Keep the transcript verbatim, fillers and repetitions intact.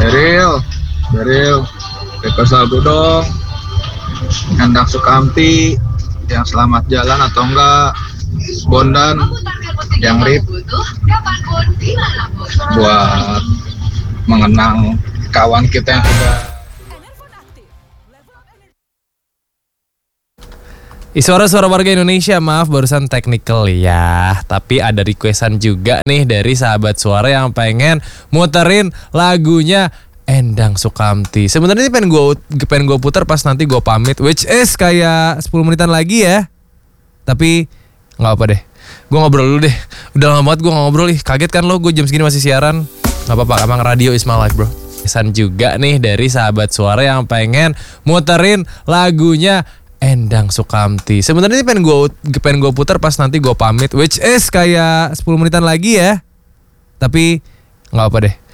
Beril, Beril, request lagu dong. Endang Sukamti, yang selamat jalan atau enggak Bondan, yang rip, buat mengenang kawan kita yang sudah. Suara-suara warga Indonesia, maaf barusan technical ya. Tapi ada requestan juga nih dari sahabat suara yang pengen muterin lagunya Endang Sukamti. Sebenarnya ini pengen gue pengen gue putar pas nanti gue pamit, which is kayak sepuluh menitan lagi ya. Tapi nggak apa deh. Gue ngobrol dulu deh. Udah lama banget gue ngobrol nih. Kaget kan lo, gue jam segini masih siaran. Gak apa-apa, emang radio is my life bro. Pesan juga nih dari sahabat suara yang pengen muterin lagunya Endang Sukamti. Sebenarnya ini pengen gue pengen gue putar pas nanti gue pamit, which is kayak sepuluh menitan lagi ya. Tapi nggak apa deh.